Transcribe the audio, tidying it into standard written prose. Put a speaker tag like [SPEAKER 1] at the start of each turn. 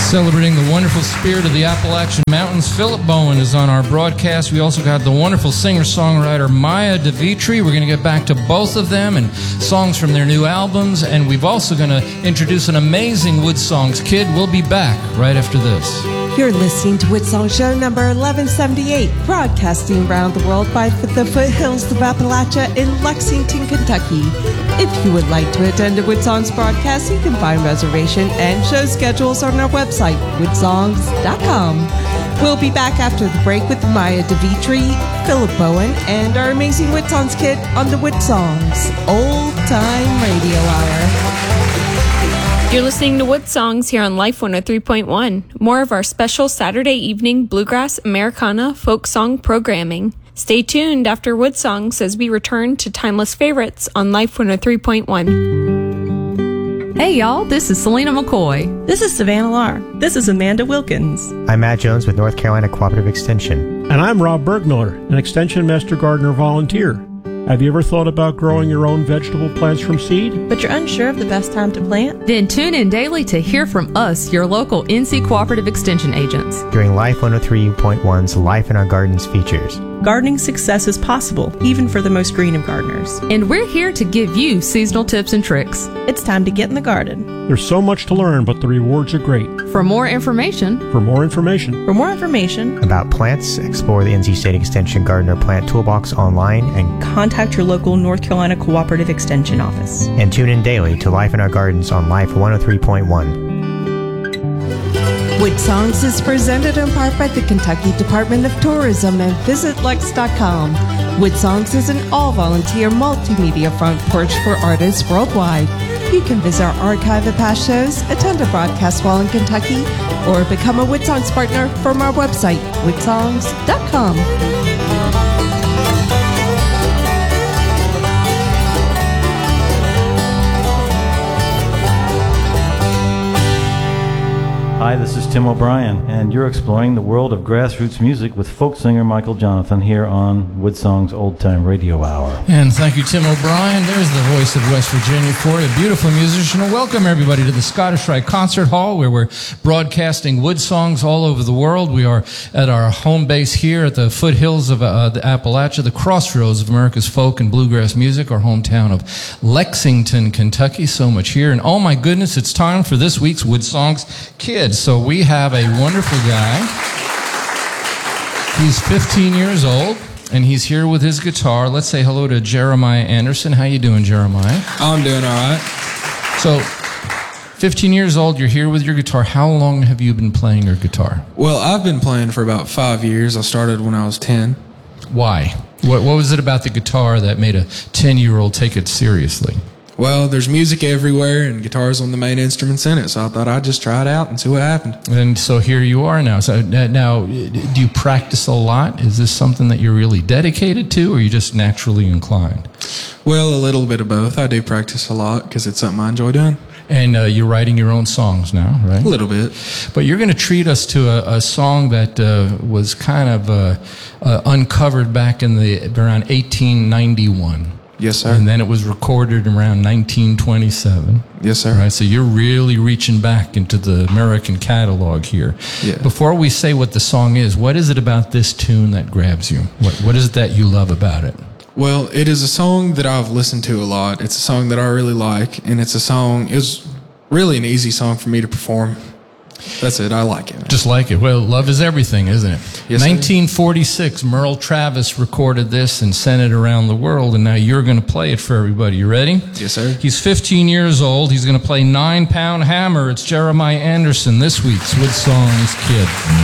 [SPEAKER 1] Celebrating the wonderful spirit of the Appalachian Mountains, Philip Bowen is on our broadcast. We also got the wonderful singer-songwriter Maya DeVitri. We're going to get back to both of them and songs from their new albums. And we've also going to introduce an amazing Wood Songs kid. We'll be back right after this.
[SPEAKER 2] You're listening to Wood Song Show number 1178, broadcasting around the world by the foothills of Appalachia in Lexington, Kentucky. If you would like to attend a Wood Songs broadcast, you can find reservation and show schedules on our website, woodsongs.com. We'll be back after the break with Maya DeVitri, Philip Bowen, and our amazing Wood Songs kid on the Wood Songs Old Time Radio Hour.
[SPEAKER 3] You're listening to Wood Songs here on Life 103.1. More of our special Saturday evening bluegrass, Americana, folk song programming. Stay tuned after Wood Songs as we return to timeless favorites on Life 103.1.
[SPEAKER 4] Hey y'all, this is Selena McCoy.
[SPEAKER 5] This is Savannah Lar. This is Amanda Wilkins.
[SPEAKER 6] I'm Matt Jones with North Carolina Cooperative Extension.
[SPEAKER 7] And I'm Rob Bergmiller, an Extension Master Gardener volunteer. Have you ever thought about growing your own vegetable plants from seed?
[SPEAKER 5] But you're unsure of the best time to plant?
[SPEAKER 4] Then tune in daily to hear from us, your local NC Cooperative Extension agents.
[SPEAKER 6] During Life 103.1's Life in Our Gardens features.
[SPEAKER 5] Gardening success is possible, even for the most green of gardeners.
[SPEAKER 4] And we're here to give you seasonal tips and tricks.
[SPEAKER 5] It's time to get in the garden.
[SPEAKER 7] There's so much to learn, but the rewards are great.
[SPEAKER 4] For more information,
[SPEAKER 6] about plants, explore the NC State Extension Gardener Plant Toolbox online and
[SPEAKER 5] contact your local North Carolina Cooperative Extension office.
[SPEAKER 6] And tune in daily to Life in Our Gardens on Life 103.1.
[SPEAKER 2] Wood Songs is presented in part by the Kentucky Department of Tourism and visitlex.com. Wood Songs is an all-volunteer multimedia front porch for artists worldwide. You can visit our archive of past shows, attend a broadcast while in Kentucky, or become a Wood Songs partner from our website, woodsongs.com.
[SPEAKER 8] Hi, this is Tim O'Brien, and you're exploring the world of grassroots music with folk singer Michael Jonathan here on Wood Song's Old Time Radio Hour.
[SPEAKER 1] And thank you, Tim O'Brien. There's the voice of West Virginia for you, a beautiful musician. And welcome, everybody, to the Scottish Rite Concert Hall, where we're broadcasting Wood Songs all over the world. We are at our home base here at the foothills of the Appalachia, the crossroads of America's folk and bluegrass music, our hometown of Lexington, Kentucky. So much here. And oh my goodness, it's time for this week's Wood Songs Kids. So we have a wonderful guy. He's 15 years old, and he's here with his guitar. Let's say hello to Jeremiah Anderson. How you doing, Jeremiah?
[SPEAKER 9] I'm doing all right.
[SPEAKER 1] So, 15 years old, you're here with your guitar. How long have you been playing your guitar?
[SPEAKER 9] Well, I've been playing for about 5 years. I started when I was 10.
[SPEAKER 1] Why? What was it about the guitar that made a 10-year-old take it seriously?
[SPEAKER 9] Well, there's music everywhere, and guitar's one of the main instruments in it, so I thought I'd just try it out and see what happened.
[SPEAKER 1] And so here you are now. So now, do you practice a lot? Is this something that you're really dedicated to, or are you just naturally inclined?
[SPEAKER 9] Well, a little bit of both. I do practice a lot because it's something I enjoy doing.
[SPEAKER 1] And you're writing your own songs now, right?
[SPEAKER 9] A little bit.
[SPEAKER 1] But you're going to treat us to a song that was kind of uncovered back in around 1891.
[SPEAKER 9] Yes, sir.
[SPEAKER 1] And then it was recorded around 1927.
[SPEAKER 9] Yes, sir.
[SPEAKER 1] Right, so you're really reaching back into the American catalog here.
[SPEAKER 9] Yeah.
[SPEAKER 1] Before we say what the song is, what is it about this tune that grabs you? What is it that you love about it?
[SPEAKER 9] Well, it is a song that I've listened to a lot. It's a song that I really like, and it's really an easy song for me to perform. That's it. I like it, man.
[SPEAKER 1] Just like it. Well, love is everything, isn't it?
[SPEAKER 9] Yes,
[SPEAKER 1] 1946, Merle Travis recorded this and sent it around the world, and now you're going to play it for everybody. You ready?
[SPEAKER 9] Yes, sir.
[SPEAKER 1] He's 15 years old. He's going to play 9-Pound Hammer. It's Jeremiah Anderson, this week's Wood Songs Kid.